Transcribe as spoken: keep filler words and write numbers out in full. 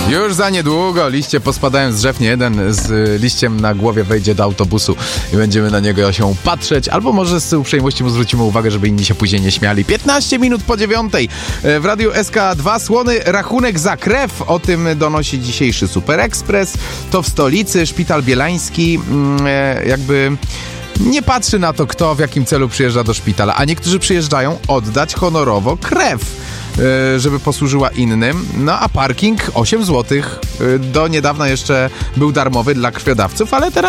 Już za niedługo liście pospadają z drzew, nie jeden z liściem na głowie wejdzie do autobusu i będziemy na niego się patrzeć, albo może z uprzejmości mu zwrócimy uwagę, żeby inni się później nie śmiali. piętnaście minut po dziewiątej w Radiu S K dwa słony rachunek za krew, o tym donosi dzisiejszy Super Express. To w stolicy Szpital Bielański jakby nie patrzy na to, kto w jakim celu przyjeżdża do szpitala, a niektórzy przyjeżdżają oddać honorowo krew, żeby posłużyła innym. No a parking osiem złotych. Do niedawna jeszcze był darmowy dla krwiodawców, ale teraz